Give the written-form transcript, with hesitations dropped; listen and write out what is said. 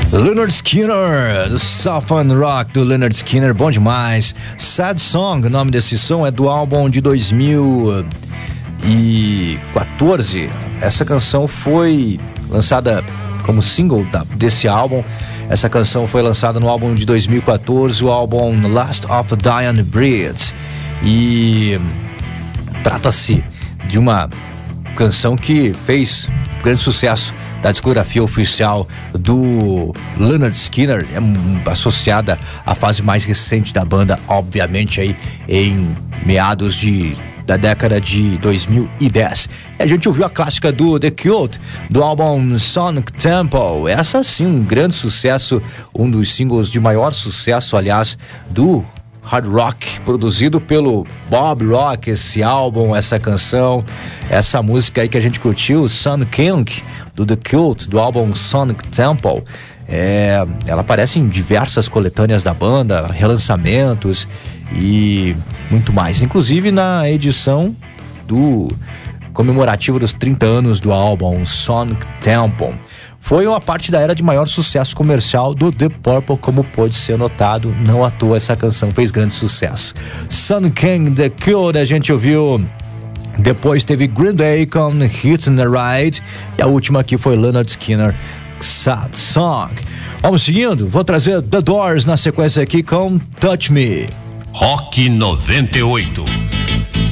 Lynyrd Skynyrd, Southern Rock do Lynyrd Skynyrd, bom demais. Sad Song, o nome desse som é do álbum de 2014. Essa canção foi lançada como single desse álbum. Essa canção foi lançada no álbum de 2014, o álbum Last of the Dying Breed. E trata-se de uma canção que fez grande sucesso da discografia oficial do Lynyrd Skynyrd, associada à fase mais recente da banda, obviamente aí em meados da década de 2010. E a gente ouviu a clássica do The Cult, do álbum Sonic Temple. Essa sim, um grande sucesso, um dos singles de maior sucesso, aliás, do hard rock, produzido pelo Bob Rock, esse álbum, essa canção, essa música aí que a gente curtiu, Sun King, do The Cult, do álbum Sonic Temple. Ela aparece em diversas coletâneas da banda, relançamentos e muito mais, inclusive na edição do comemorativo dos 30 anos do álbum Sonic Temple. Foi uma parte da era de maior sucesso comercial do The Purple, como pôde ser notado. Não à toa essa canção fez grande sucesso. Sun King, The Cure, a gente ouviu. Depois teve Green Day com Hitting the Ride. E a última aqui foi Lynyrd Skynyrd, Sad Song. Vamos seguindo, vou trazer The Doors na sequência aqui com Touch Me. Rock 98.